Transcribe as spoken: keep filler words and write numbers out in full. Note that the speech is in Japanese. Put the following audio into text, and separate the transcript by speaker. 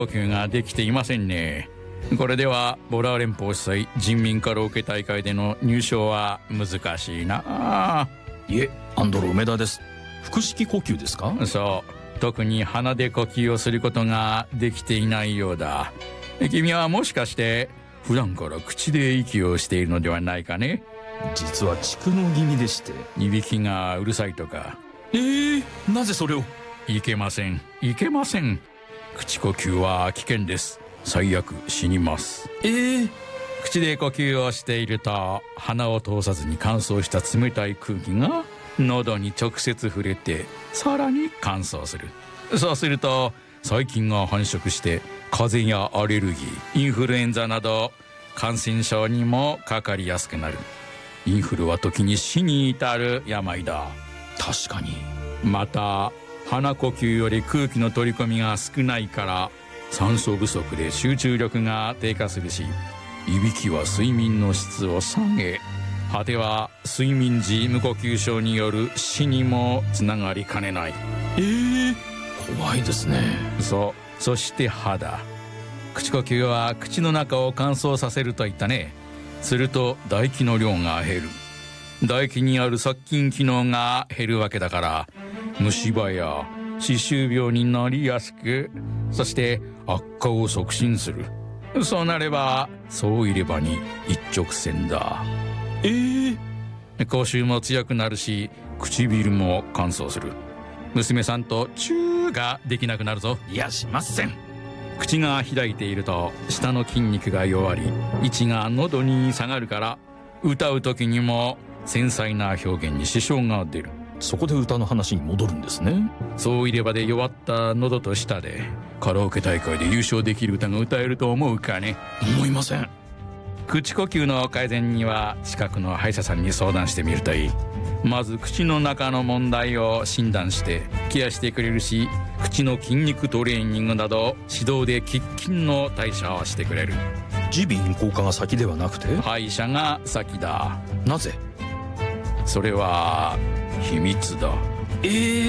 Speaker 1: 呼吸ができていませんね。これではボラー連邦主催人民カラオケ大会での入賞は難しいな。
Speaker 2: いえ、アンドロ梅田です。腹式呼吸ですか？
Speaker 1: そう、特に鼻で呼吸をすることができていないようだ。君はもしかして普段から口で息をしているのではないかね？
Speaker 2: 実は蓄膿気味でして。
Speaker 1: いびきがうるさいとか。
Speaker 2: えー、なぜそれを？
Speaker 1: いけません、いけません。口呼吸は危険です。最悪死にます。
Speaker 2: えー、
Speaker 1: 口で呼吸をしていると鼻を通さずに乾燥した冷たい空気が喉に直接触れてさらに乾燥する。そうすると細菌が繁殖して風邪やアレルギー、インフルエンザなど感染症にもかかりやすくなる。インフルは時に死に至る病だ。
Speaker 2: 確かに。
Speaker 1: また鼻呼吸より空気の取り込みが少ないから酸素不足で集中力が低下するし、いびきは睡眠の質を下げ、果ては睡眠時無呼吸症による死にもつながりかねない。
Speaker 2: えー、怖いですね。
Speaker 1: そう、そして歯だ。口呼吸は口の中を乾燥させると言ったね。すると唾液の量が減る。唾液にある殺菌機能が減るわけだから、虫歯や歯周病になりやすく、そして悪化を促進する。そうなれば総入れ歯に一直線だ。
Speaker 2: えー、
Speaker 1: 口臭も強くなるし、唇も乾燥する。娘さんとチューができなくなるぞ。
Speaker 2: いや、しません。
Speaker 1: 口が開いていると下の筋肉が弱り、位置が喉に下がるから、歌う時にも繊細な表現に支障が出る。
Speaker 2: そこで歌の話に戻るんですね。
Speaker 1: そういればで弱った喉と舌でカラオケ大会で優勝できる歌が歌えると思うかね？
Speaker 2: 思いません。
Speaker 1: 口呼吸の改善には近くの歯医者さんに相談してみるといい。まず口の中の問題を診断してケアしてくれるし、口の筋肉トレーニングなど指導で喫緊の対処をしてくれる。
Speaker 2: 耳鼻咽喉科が先ではなくて？
Speaker 1: 歯医者が先だ。
Speaker 2: なぜ？
Speaker 1: それは秘密だ。
Speaker 2: えー